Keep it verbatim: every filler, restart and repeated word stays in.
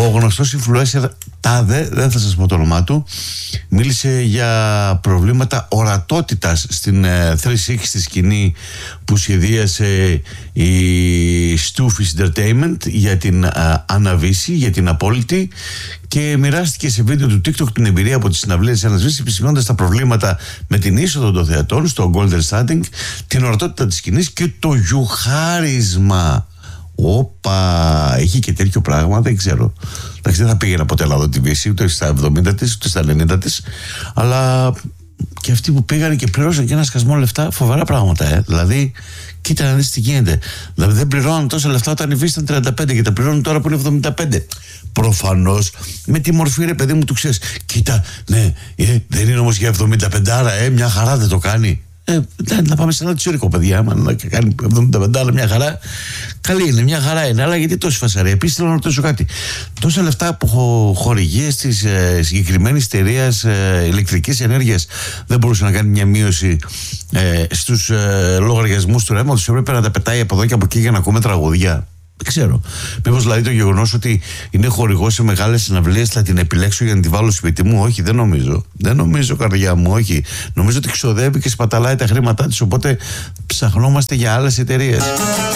γνωστός influencer Τάδε, δεν θα σας πω το όνομά του, μίλησε για προβλήματα ορατότητας στην τριακόσια εξήντα σκηνή που σχεδίασε η Stufis Entertainment για την α, Αναβίση, για την Απόλυτη, και μοιράστηκε σε βίντεο του TikTok την εμπειρία από τις συναυλίες της Αναβίση, επισημαίνοντας τα προβλήματα με την είσοδο των θεατών στο Golden Standing, την ορατότητα της σκηνής και το γιουχάρισμα. Όπα, έχει και τέτοιο πράγμα, δεν ξέρω. Εντάξει, δεν θα πήγαινα ποτέ να δω τη Βύση, ούτε στα εβδομήντα της, ούτε στα ενενήντα της, αλλά και αυτοί που πήγαν και πληρώσαν και ένα σκασμό λεφτά, φοβερά πράγματα, ε. Δηλαδή, κοίτα να δεις τι γίνεται. Δηλαδή, δεν πληρώναν τόσα λεφτά όταν η Βύση ήταν τριάντα πέντε και τα πληρώνουν τώρα που είναι εβδομήντα πέντε. Προφανώς με τη μορφή, ρε παιδί μου, του ξέρεις. Κοίτα, ναι, ε, δεν είναι όμως για εβδομήντα πέντε, άρα, ε, μια χαρά δεν το κάνει. Ε, να πάμε σε ένα τσίρκο, παιδιά. Άμα να κάνει εβδομήντα πέντε, αλλά μια χαρά. Καλή είναι, μια χαρά είναι. Αλλά γιατί τόση φασαρία? Επίσης, θέλω να ρωτήσω κάτι. Τόσα λεφτά που χορηγίες της ε, συγκεκριμένης εταιρείας ε, ηλεκτρικής ενέργειας δεν μπορούσε να κάνει μια μείωση ε, στους ε, λογαριασμούς του ρεύματος? Έπρεπε να τα πετάει από εδώ και από εκεί για να ακούμε τραγουδιά? Δεν ξέρω. Μήπως δηλαδή το γεγονός ότι είναι χορηγός σε μεγάλες συναυλίες θα την επιλέξω για να τη βάλω σπίτι μου? Όχι, δεν νομίζω. Δεν νομίζω, καρδιά μου, όχι. Νομίζω ότι ξοδεύει και σπαταλάει τα χρήματά της. Οπότε ψαχνόμαστε για άλλες εταιρείες.